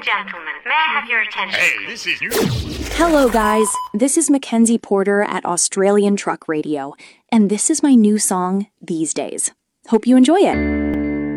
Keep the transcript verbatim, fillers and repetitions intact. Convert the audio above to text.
gentlemen, may I have your attention? Hey, this is new. Hello, guys. This is Mackenzie Porter at Australian Truck Radio, and this is my new song, These Days. Hope you enjoy it.